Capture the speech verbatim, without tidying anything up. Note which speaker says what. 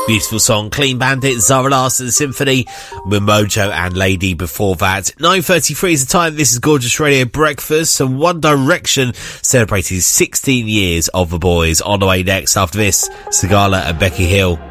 Speaker 1: Beautiful song. Clean Bandit, Zara Larsson Symphony, with Mojo and Lady before that. nine thirty-three is the time. This is Gorgeous Radio Breakfast, and One Direction celebrating sixteen years of The Boys. On the way next after this, Sigala and Becky Hill.